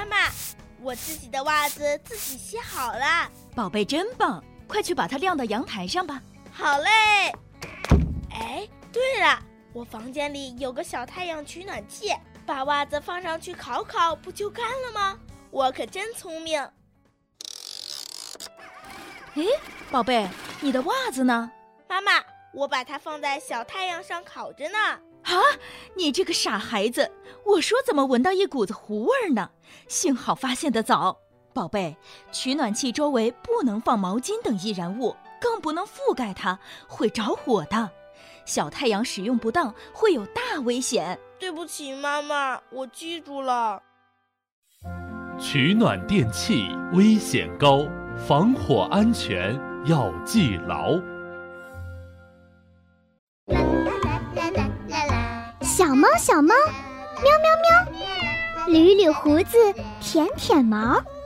妈妈，我自己的袜子自己洗好了。 宝贝真棒，快去把它晾到阳台上吧。 好嘞。哎，对了，我房间里有个小太阳取暖器，把袜子放上去烤烤，不就干了吗？我可真聪明。 诶，宝贝，你的袜子呢？ 妈妈，我把它放在小太阳上烤着呢。 啊，你这个傻孩子，我说怎么闻到一股子糊味呢？幸好发现得早。宝贝，取暖器周围不能放毛巾等易燃物，更不能覆盖它，会着火的。小太阳使用不当会有大危险。 对不起妈妈，我记住了。 取暖电器危险高，防火安全要记牢。 小猫，小猫，喵喵喵，捋捋胡子，舔舔毛。